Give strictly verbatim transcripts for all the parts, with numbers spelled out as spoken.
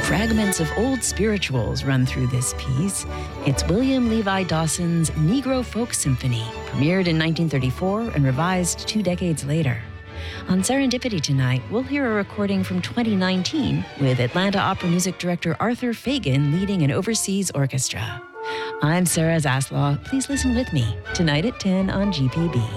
Fragments of old spirituals run through this piece. It's William Levi Dawson's Negro Folk Symphony, premiered in nineteen thirty-four and revised two decades later. On Serendipity tonight, we'll hear a recording from twenty nineteen with Atlanta Opera music director Arthur Fagan leading an overseas orchestra. I'm Sarah Zaslaw. Please listen with me tonight at ten on G P B.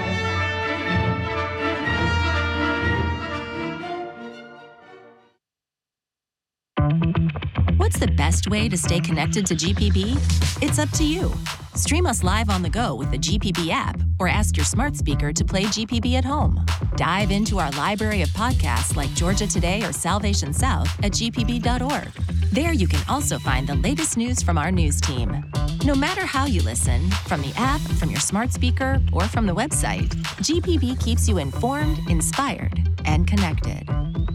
What's the best way to stay connected to G P B? It's up to you. Stream us live on the go with the G P B app or ask your smart speaker to play G P B at home. Dive into our library of podcasts like Georgia Today or Salvation South at g p b dot org. There you can also find the latest news from our news team. No matter how you listen, from the app, from your smart speaker, or from the website, G P B keeps you informed, inspired, and connected.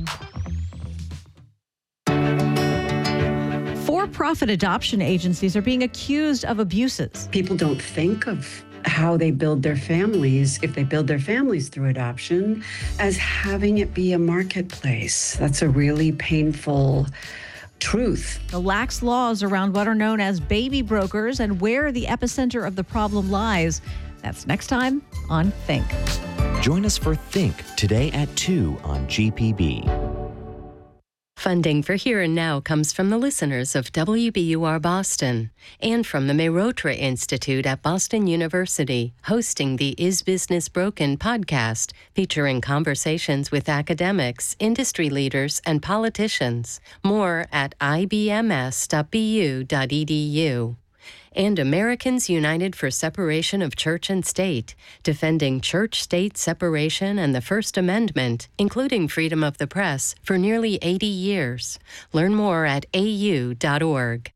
For-profit adoption agencies are being accused of abuses. People don't think of how they build their families, if they build their families through adoption, as having it be a marketplace. That's a really painful truth. The lax laws around what are known as baby brokers and where the epicenter of the problem lies. That's next time on Think. Join us for Think today at two on G P B. Funding for Here and Now comes from the listeners of W B U R Boston and from the Mehrotra Institute at Boston University, hosting the Is Business Broken podcast, featuring conversations with academics, industry leaders, and politicians. More at i b m s dot b u dot e d u. And Americans United for Separation of Church and State, defending church-state separation and the First Amendment, including freedom of the press, for nearly eighty years. Learn more at a u dot org.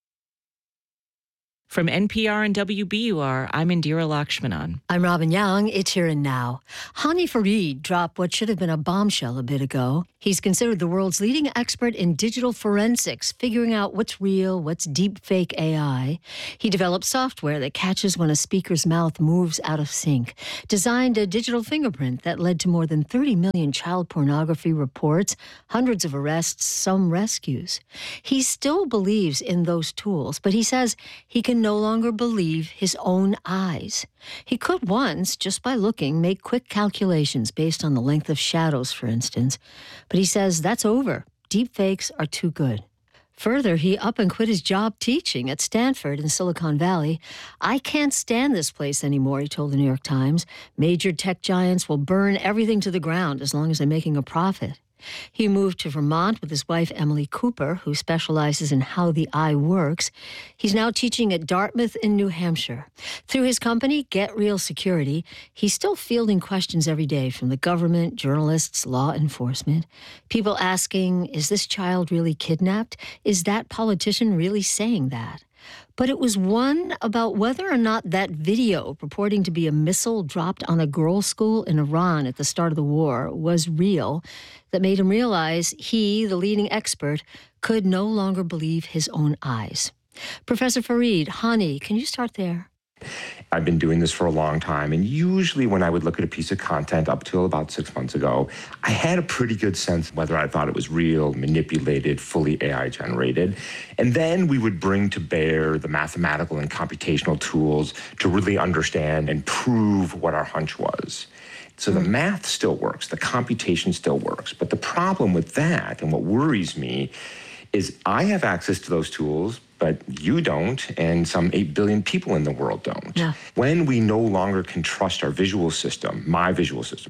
From N P R and W B U R, I'm Indira Lakshmanan. I'm Robin Young. It's Here and Now. Hani Farid dropped what should have been a bombshell a bit ago. He's considered the world's leading expert in digital forensics, figuring out what's real, what's deep fake A I. He developed software that catches when a speaker's mouth moves out of sync, designed a digital fingerprint that led to more than thirty million child pornography reports, hundreds of arrests, some rescues. He still believes in those tools, but he says he can no longer believe his own eyes. He could once, just by looking, make quick calculations based on the length of shadows, for instance. But he says that's over. Deepfakes are too good. Further, he up and quit his job teaching at Stanford in Silicon Valley. I can't stand this place anymore, he told the New York Times. Major tech giants will burn everything to the ground as long as they're making a profit. He moved to Vermont with his wife, Emily Cooper, who specializes in how the eye works. He's now teaching at Dartmouth in New Hampshire. Through his company, Get Real Security, he's still fielding questions every day from the government, journalists, law enforcement. People asking, is this child really kidnapped? Is that politician really saying that? But it was one about whether or not that video purporting to be a missile dropped on a girls' school in Iran at the start of the war was real that made him realize he, the leading expert, could no longer believe his own eyes. Professor Farid, Hani, can you start there? I've been doing this for a long time, and usually when I would look at a piece of content up till about six months ago, I had a pretty good sense whether I thought it was real, manipulated, fully A I generated. And then we would bring to bear the mathematical and computational tools to really understand and prove what our hunch was. So the math still works, the computation still works. But the problem with that, and what worries me, is I have access to those tools, but you don't, and some eight billion people in the world don't. Yeah. When we no longer can trust our visual system, my visual system,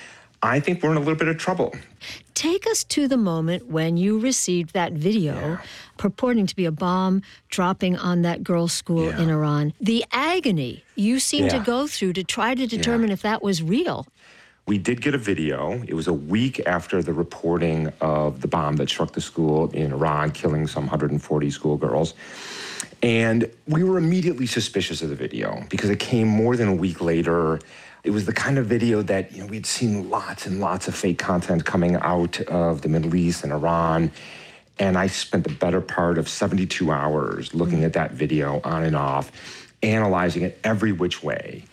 I think we're in a little bit of trouble. Take us to the moment when you received that video Yeah. purporting to be a bomb dropping on that girls' school Yeah. in Iran. The agony you seemed to Yeah. go through to try to determine Yeah. if that was real. We did get a video. It was a week after the reporting of the bomb that struck the school in Iran, killing some one hundred forty schoolgirls. And we were immediately suspicious of the video because it came more than a week later. It was the kind of video that, you know, we'd seen lots and lots of fake content coming out of the Middle East and Iran. And I spent the better part of seventy-two hours looking at that video on and off, analyzing it every which way.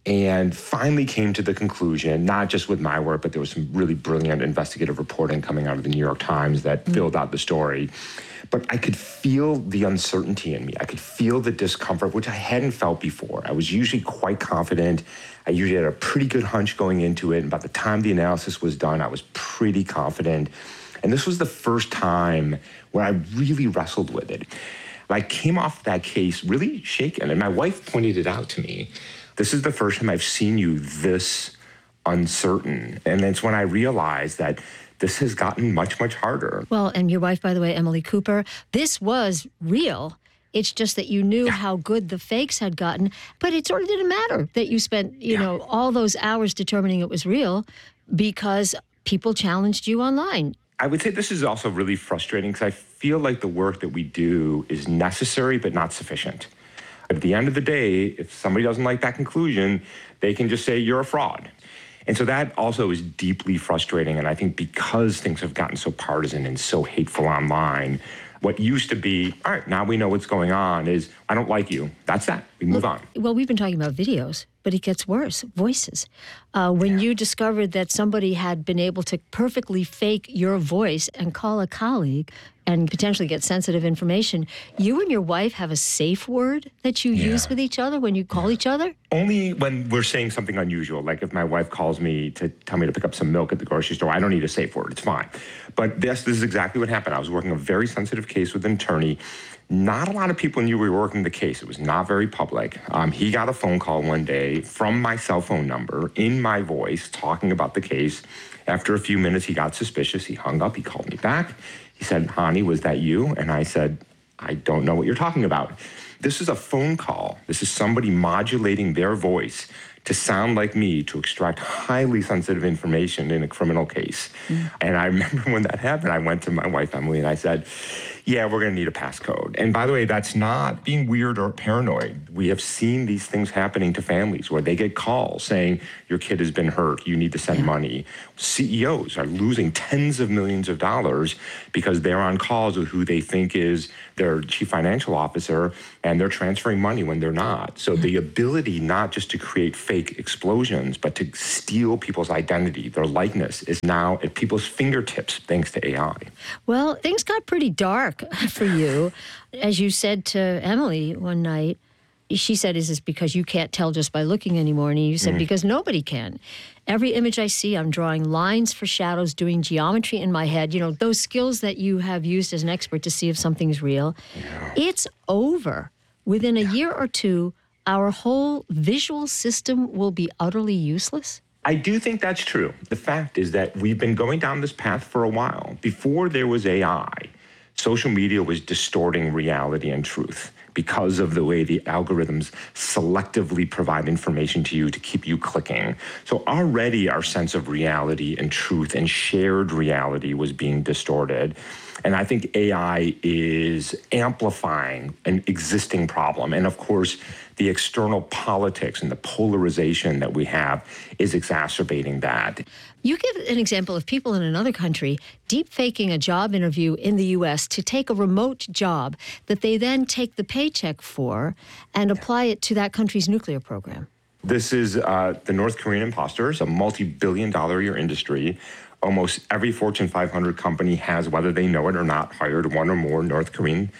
and finally came to the conclusion, not just with my work, but there was some really brilliant investigative reporting coming out of the New York Times that mm. filled out the story. But I could feel the uncertainty in me. I could feel the discomfort, which I hadn't felt before. I was usually quite confident. I usually had a pretty good hunch going into it. And by the time the analysis was done, I was pretty confident. And this was the first time where I really wrestled with it. I came off that case really shaken. And my wife pointed it out to me. This is the first time I've seen you this uncertain. And it's when I realized that this has gotten much, much harder. Well, and your wife, by the way, Emily Cooper, this was real. It's just that you knew yeah. how good the fakes had gotten, but it sort of didn't matter that you spent, you yeah. know, all those hours determining it was real because people challenged you online. I would say this is also really frustrating because I feel like the work that we do is necessary but not sufficient. At the end of the day, if somebody doesn't like that conclusion, they can just say you're a fraud. And so that also is deeply frustrating. And I think because things have gotten so partisan and so hateful online, what used to be, all right, now we know what's going on, is I don't like you. That's that. We move Look, on. Well, we've been talking about videos, but it gets worse. Voices. Uh, when yeah. you discovered that somebody had been able to perfectly fake your voice and call a colleague and potentially get sensitive information, you and your wife have a safe word that you yeah. use with each other when you call yeah. each other? Only when we're saying something unusual. Like if my wife calls me to tell me to pick up some milk at the grocery store, I don't need a safe word. It's fine. But this, this is exactly what happened. I was working a very sensitive case with an attorney. Not a lot of people knew we were working the case. It was not very public. Um, he got a phone call one day from my cell phone number in my voice talking about the case. After a few minutes, he got suspicious. He hung up. He called me back. He said, Hani, was that you? And I said, I don't know what you're talking about. This is a phone call. This is somebody modulating their voice to sound like me to extract highly sensitive information in a criminal case. Mm. And I remember when that happened, I went to my wife, Emily, and I said, yeah, we're going to need a passcode. And by the way, that's not being weird or paranoid. We have seen these things happening to families where they get calls saying, your kid has been hurt, you need to send yeah. money. C E Os are losing tens of millions of dollars because they're on calls with who they think is their chief financial officer, and they're transferring money when they're not. So mm-hmm. the ability not just to create fake explosions, but to steal people's identity, their likeness, is now at people's fingertips thanks to A I. Well, things got pretty dark for you. As you said to Emily one night, she said, is this because you can't tell just by looking anymore? And you said, mm. because nobody can. Every image I see, I'm drawing lines for shadows, doing geometry in my head. You know, those skills that you have used as an expert to see if something's real. Yeah. It's over. Within a yeah. year or two, our whole visual system will be utterly useless. I do think that's true. The fact is that we've been going down this path for a while. Before there was A I, social media was distorting reality and truth because of the way the algorithms selectively provide information to you to keep you clicking. So already our sense of reality and truth and shared reality was being distorted. And I think A I is amplifying an existing problem. And of course, the external politics and the polarization that we have is exacerbating that. You give an example of people in another country deep faking a job interview in the U S to take a remote job that they then take the paycheck for and apply it to that country's nuclear program. This is uh, the North Korean imposters, a multi-billion dollar a year industry. Almost every Fortune five hundred company has, whether they know it or not, hired one or more North Korean.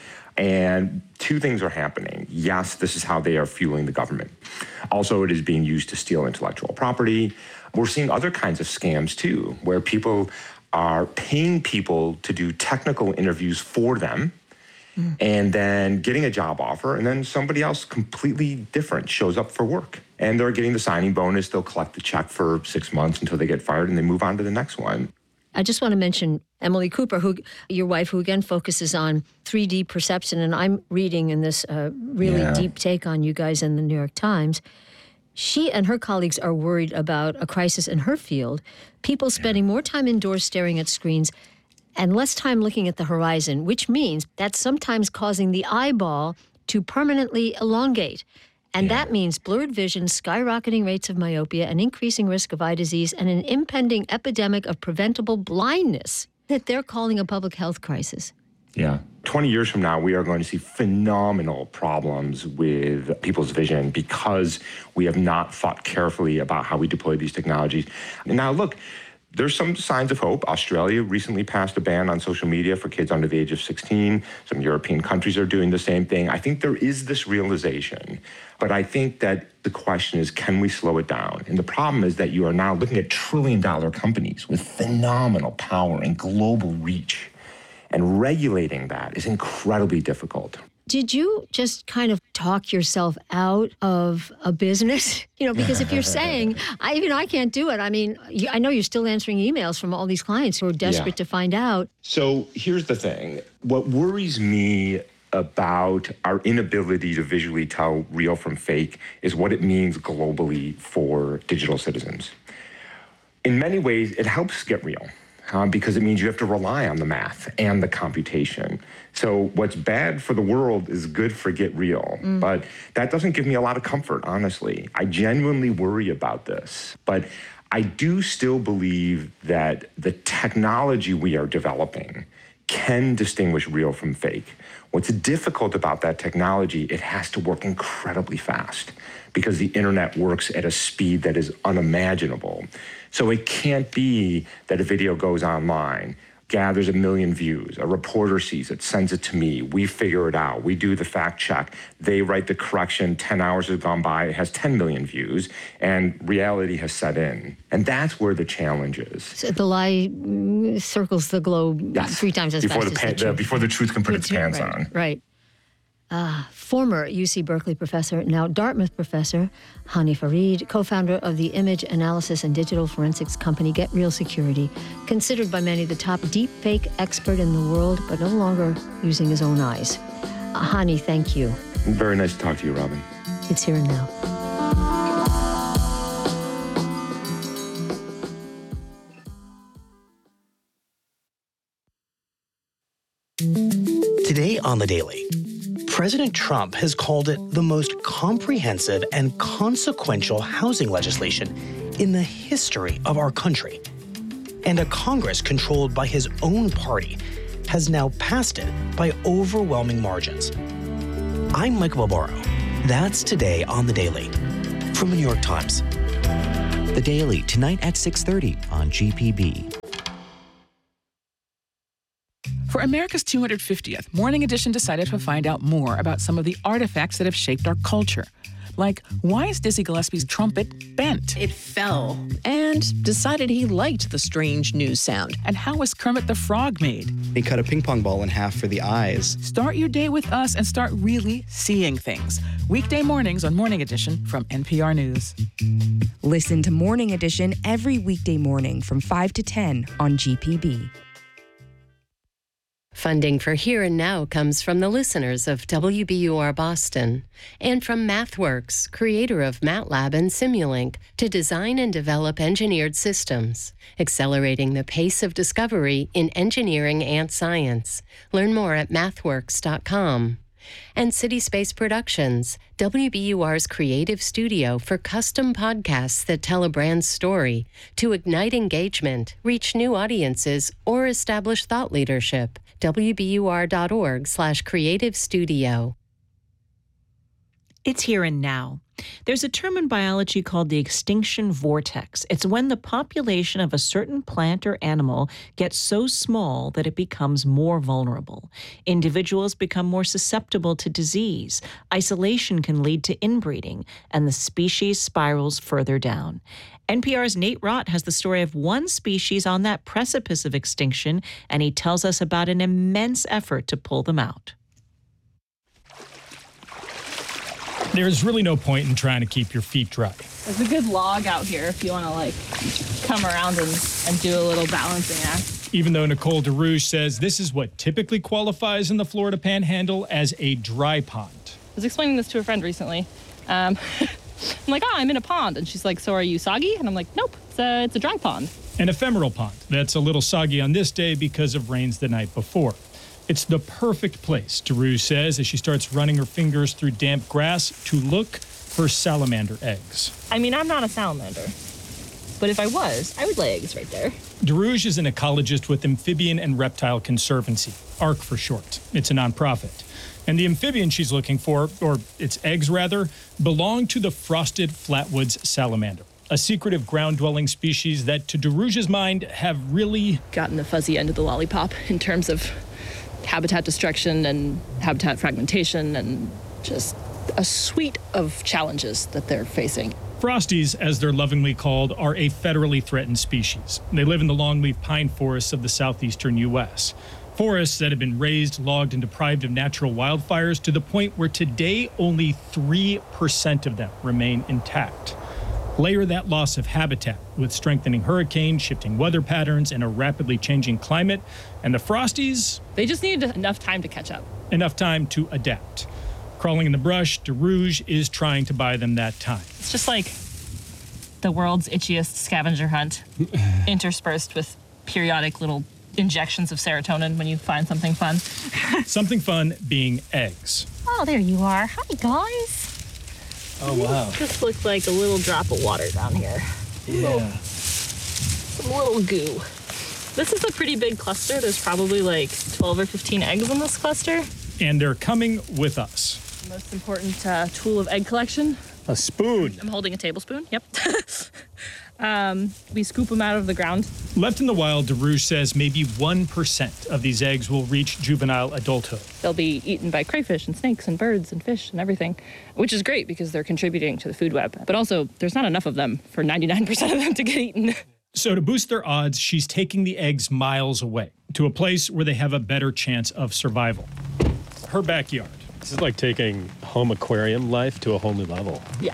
And two things are happening. Yes, this is how they are fueling the government. Also, it is being used to steal intellectual property. We're seeing other kinds of scams, too, where people are paying people to do technical interviews for them mm. and then getting a job offer, and then somebody else completely different shows up for work. And they're getting the signing bonus. They'll collect the check for six months until they get fired, and they move on to the next one. I just want to mention Emily Cooper, who your wife, who again focuses on three D perception. And I'm reading in this uh, really yeah. deep take on you guys in the New York Times. She and her colleagues are worried about a crisis in her field, people spending more time indoors staring at screens and less time looking at the horizon, which means that's sometimes causing the eyeball to permanently elongate. And yeah. that means blurred vision, skyrocketing rates of myopia, an increasing risk of eye disease, and an impending epidemic of preventable blindness that they're calling a public health crisis. Yeah. twenty years from now, we are going to see phenomenal problems with people's vision because we have not thought carefully about how we deploy these technologies. And now, look, there's some signs of hope. Australia recently passed a ban on social media for kids under the age of sixteen. Some European countries are doing the same thing. I think there is this realization, but I think that the question is, can we slow it down? And the problem is that you are now looking at trillion-dollar companies with phenomenal power and global reach, and regulating that is incredibly difficult. Did you just kind of talk yourself out of a business? You know, because if you're saying, I, even I can't do it. I mean, you, I know you're still answering emails from all these clients who are desperate yeah. to find out. So here's the thing. What worries me about our inability to visually tell real from fake is what it means globally for digital citizens. In many ways, it helps get real. Um, because it means you have to rely on the math and the computation. So what's bad for the world is good for Get Real. Mm. But that doesn't give me a lot of comfort, honestly. I genuinely worry about this. But I do still believe that the technology we are developing can distinguish real from fake. What's difficult about that technology, it has to work incredibly fast because the internet works at a speed that is unimaginable. So it can't be that a video goes online, gathers a million views, a reporter sees it, sends it to me, we figure it out, we do the fact check, they write the correction, ten hours have gone by, it has ten million views, and reality has set in. And that's where the challenge is. So the lie circles the globe yes. three times as before fast the as pan- the truth. Before the truth can put its pants right, on. Right. Uh, former U C Berkeley professor, now Dartmouth professor, Hany Farid, co-founder of the image analysis and digital forensics company Get Real Security, considered by many the top deepfake expert in the world, but no longer using his own eyes. Uh, Hany, thank you. Very nice to talk to you, Robin. It's Here and Now. Today on The Daily, President Trump has called it the most comprehensive and consequential housing legislation in the history of our country. And a Congress controlled by his own party has now passed it by overwhelming margins. I'm Michael Barbaro. That's Today on The Daily from the New York Times. The Daily, tonight at six thirty on G P B. For America's two hundred fiftieth, Morning Edition decided to find out more about some of the artifacts that have shaped our culture. Like, why is Dizzy Gillespie's trumpet bent? It fell. And decided he liked the strange new sound. And how was Kermit the Frog made? He cut a ping pong ball in half for the eyes. Start your day with us and start really seeing things. Weekday mornings on Morning Edition from N P R News. Listen to Morning Edition every weekday morning from five to ten on G P B. Funding for Here and Now comes from the listeners of W B U R Boston and from MathWorks, creator of MATLAB and Simulink, to design and develop engineered systems, accelerating the pace of discovery in engineering and science. Learn more at mathworks dot com. And City Space Productions, W B U R's creative studio for custom podcasts that tell a brand's story to ignite engagement, reach new audiences, or establish thought leadership. W B U R dot org slash creative studio. It's here and now. There's a term in biology called the extinction vortex. It's when the population of a certain plant or animal gets so small that it becomes more vulnerable. Individuals become more susceptible to disease. Isolation can lead to inbreeding, and the species spirals further down. N P R's Nate Rott has the story of one species on that precipice of extinction, and he tells us about an immense effort to pull them out. There's really no point in trying to keep your feet dry. There's a good log out here if you want to, like, come around and, and do a little balancing act. Even though Nicole DeRouche says this is what typically qualifies in the Florida Panhandle as a dry pond. I was explaining this to a friend recently. Um, I'm like, oh, I'm in a pond. And she's like, so are you soggy? And I'm like, nope, it's a, it's a dry pond. An ephemeral pond that's a little soggy on this day because of rains the night before. It's the perfect place, DeRouche says, as she starts running her fingers through damp grass to look for salamander eggs. I mean, I'm not a salamander, but if I was, I would lay eggs right there. Daruj is an ecologist with Amphibian and Reptile Conservancy, ARC for short. It's a nonprofit. And the amphibian she's looking for, or its eggs rather, belong to the frosted flatwoods salamander, a secretive ground-dwelling species that, to Daruj's mind, have really gotten the fuzzy end of the lollipop in terms of habitat destruction and habitat fragmentation and just a suite of challenges that they're facing. Frosties, as they're lovingly called, are a federally threatened species. They live in the longleaf pine forests of the southeastern U S Forests that have been razed, logged, and deprived of natural wildfires to the point where today only three percent of them remain intact. Layer that loss of habitat with strengthening hurricanes, shifting weather patterns, and a rapidly changing climate, and the Frosties, they just need enough time to catch up. Enough time to adapt. Crawling in the brush, Daruj is trying to buy them that time. It's just like the world's itchiest scavenger hunt, interspersed with periodic little injections of serotonin when you find something fun. Something fun being eggs. Oh, there you are. Hi, guys. Oh, wow. This looks like a little drop of water down here. Yeah. Little, some little goo. This is a pretty big cluster. There's probably like twelve or fifteen eggs in this cluster. And they're coming with us. The most important uh, tool of egg collection. A spoon. I'm holding a tablespoon. Yep. um, we scoop them out of the ground. Left in the wild, Daruj says maybe one percent of these eggs will reach juvenile adulthood. They'll be eaten by crayfish and snakes and birds and fish and everything, which is great because they're contributing to the food web. But also, there's not enough of them for ninety-nine percent of them to get eaten. So to boost their odds, she's taking the eggs miles away to a place where they have a better chance of survival. Her backyard. This is like taking home aquarium life to a whole new level. Yeah.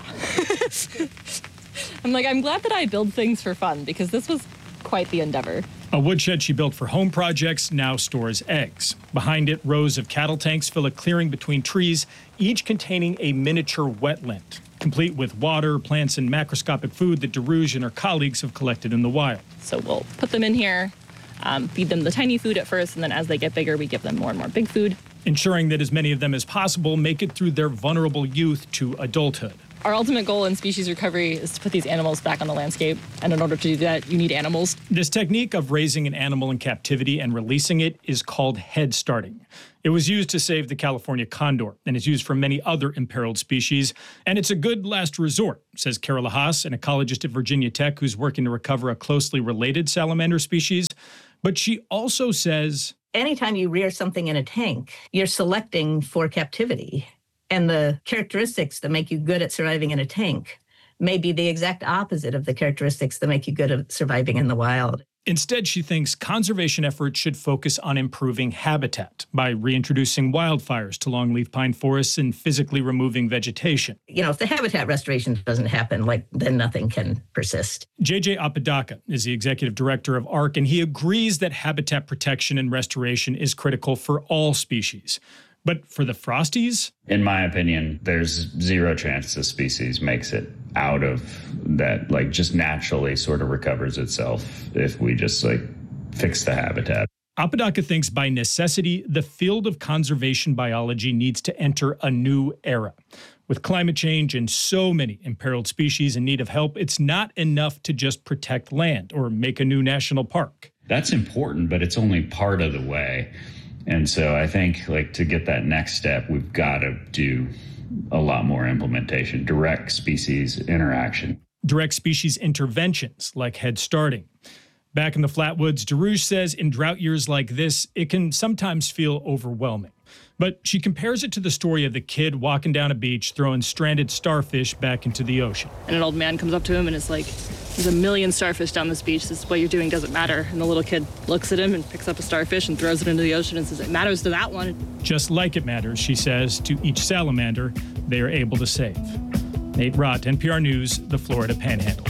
I'm like, I'm glad that I build things for fun because this was quite the endeavor. A woodshed she built for home projects now stores eggs. Behind it, rows of cattle tanks fill a clearing between trees, each containing a miniature wetland, complete with water, plants, and macroscopic food that Daruj and her colleagues have collected in the wild. So we'll put them in here, um, feed them the tiny food at first, and then as they get bigger, we give them more and more big food. Ensuring that as many of them as possible make it through their vulnerable youth to adulthood. Our ultimate goal in species recovery is to put these animals back on the landscape, and in order to do that, you need animals. This technique of raising an animal in captivity and releasing it is called head starting. It was used to save the California condor and is used for many other imperiled species, and it's a good last resort, says Carol Haas, an ecologist at Virginia Tech who's working to recover a closely related salamander species. But she also says, anytime you rear something in a tank, you're selecting for captivity. And the characteristics that make you good at surviving in a tank may be the exact opposite of the characteristics that make you good at surviving in the wild. Instead, she thinks conservation efforts should focus on improving habitat by reintroducing wildfires to longleaf pine forests and physically removing vegetation. You know, if the habitat restoration doesn't happen, like, then nothing can persist. J J Apodaca is the executive director of ARC, and he agrees that habitat protection and restoration is critical for all species. But for the Frosties? In my opinion, there's zero chance the species makes it out of that, like, just naturally sort of recovers itself if we just, like, fix the habitat. Apodaca thinks by necessity, the field of conservation biology needs to enter a new era. With climate change and so many imperiled species in need of help, it's not enough to just protect land or make a new national park. That's important, but it's only part of the way. And so I think, like, to get that next step, we've got to do a lot more implementation, direct species interaction. Direct species interventions like head starting. Back in the Flatwoods, Daruj says in drought years like this, it can sometimes feel overwhelming. But she compares it to the story of the kid walking down a beach, throwing stranded starfish back into the ocean. And an old man comes up to him and is like, there's a million starfish down this beach. This is what you're doing doesn't matter. And the little kid looks at him and picks up a starfish and throws it into the ocean and says, it matters to that one. Just like it matters, she says, to each salamander they are able to save. Nate Rott, N P R News, the Florida Panhandle.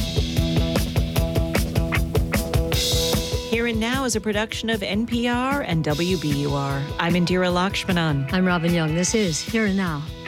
Here and Now is a production of N P R and W B U R. I'm Indira Lakshmanan. I'm Robin Young. This is Here and Now.